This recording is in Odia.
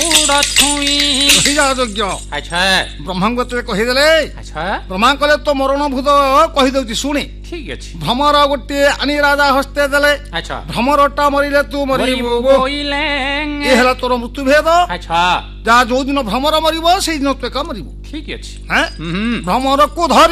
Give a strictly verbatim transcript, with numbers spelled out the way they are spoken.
ମୁଡ଼ ଛୁଇଁ ରହିଯା ଯୋଗ୍ୟ ଆଚ୍ଛା ବ୍ରହ୍ମାଙ୍କୁ ଯେତେବେଳେ କହିଦେଲେ ଆଚ୍ଛା ବ୍ରହ୍ମା କହିଲେ ତ ମରଣ ଭୂତ କହିଦଉଛି ଶୁଣି ଠିକ ଅଛି ଭ୍ରମର ଗୋଟିଏ ଆଣି ରାଜା ହସ୍ତେ ଦେଲେ ଆଚ୍ଛା ଭ୍ରମରଟା ମରିଲେ ତୁ ମରିବୁ ବୋଇଲେ ଏ ହେଲା ତୋର ମୃତ୍ୟୁ ଭେଦ ଆଚ୍ଛା ଯାହା ଯୋଉ ଦିନ ଭ୍ରମର ମରିବ ସେଇଦିନ ତୁ ଏକା ମରିବୁ ଠିକ ଅଛି ହେଁ ହୁଁ ଭ୍ରମରକୁ ଧରି